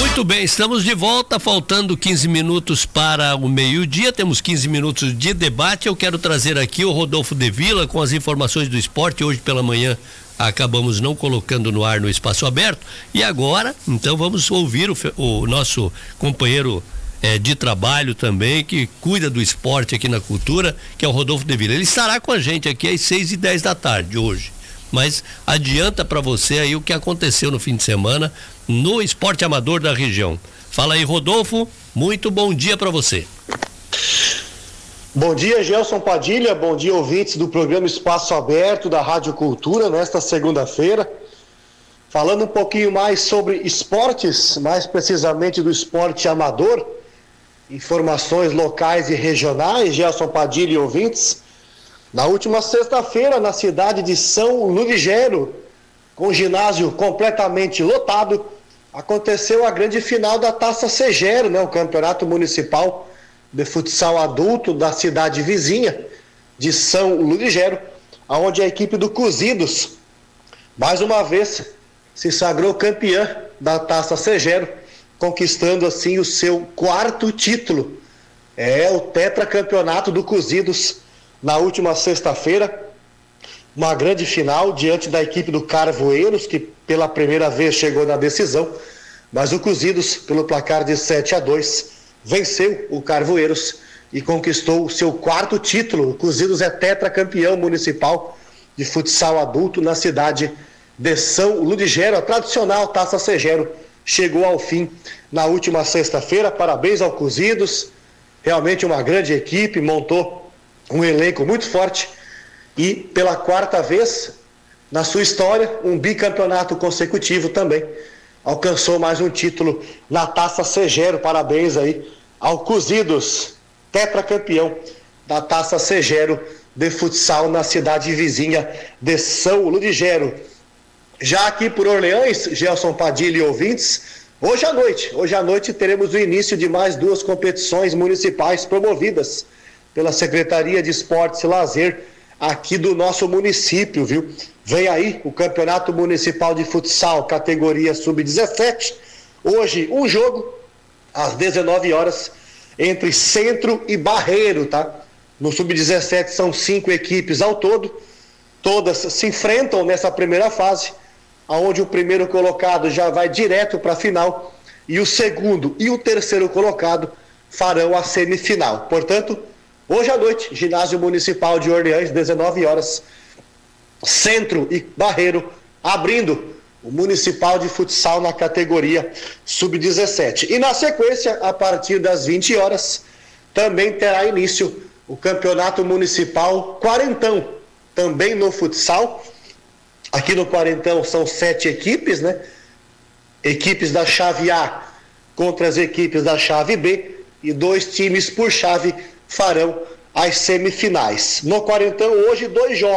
Muito bem, estamos de volta, faltando 15 minutos para o meio-dia, temos 15 minutos de debate. Eu quero trazer aqui o Rodolfo de Villa com as informações do esporte. Hoje pela manhã acabamos não colocando no ar no Espaço Aberto, e agora, então, vamos ouvir o nosso companheiro de trabalho também, que cuida do esporte aqui na cultura, que é o Rodolfo de Villa. Ele estará com a gente aqui às 6h10 da tarde hoje, mas adianta para você aí o que aconteceu no fim de semana no esporte amador da região. Fala aí, Rodolfo, muito bom dia para você. Bom dia, Gelson Padilha, bom dia, ouvintes do programa Espaço Aberto da Rádio Cultura, nesta segunda-feira. Falando um pouquinho mais sobre esportes, mais precisamente do esporte amador, informações locais e regionais, Gelson Padilha e ouvintes. Na última sexta-feira, na cidade de São Ludgero, com o ginásio completamente lotado, aconteceu a grande final da Taça Segero, o campeonato municipal de futsal adulto da cidade vizinha de São Ludgero, onde a equipe do Cozidos, mais uma vez, se sagrou campeã da Taça Segero, conquistando assim o seu 4º título. É o tetracampeonato do Cozidos na última sexta-feira, uma grande final diante da equipe do Carvoeiros, que pela primeira vez chegou na decisão, mas o Cozidos, pelo placar de 7-2, venceu o Carvoeiros e conquistou o seu 4º título. O Cozidos é tetracampeão municipal de futsal adulto na cidade de São Ludgero. A tradicional Taça Segero chegou ao fim na última sexta-feira. Parabéns ao Cozidos, realmente uma grande equipe, montou um elenco muito forte e pela 4ª vez na sua história, um bicampeonato consecutivo também. Alcançou mais um título na Taça Segero. Parabéns aí ao Cozidos, tetracampeão da Taça Segero de futsal na cidade vizinha de São Ludgero. Já aqui por Orleans, Gelson Padilha e ouvintes, hoje à noite teremos o início de mais 2 competições municipais promovidas pela Secretaria de Esportes e Lazer aqui do nosso município, viu? Vem aí o Campeonato Municipal de Futsal, categoria Sub-17. Hoje, um jogo, às 19 horas, entre Centro e Barreiro, tá? No Sub-17 são 5 equipes ao todo. Todas se enfrentam nessa primeira fase, onde o primeiro colocado já vai direto para a final e o segundo e o terceiro colocado farão a semifinal. Portanto, hoje à noite, Ginásio Municipal de Orleans, 19 horas, Centro e Barreiro, abrindo o Municipal de Futsal na categoria Sub-17. E na sequência, a partir das 20 horas, também terá início o Campeonato Municipal Quarentão, também no futsal. Aqui no Quarentão são 7 equipes, Equipes da chave A contra as equipes da chave B, e 2 times por chave farão as semifinais. No Quarentão, hoje, 2 jogos.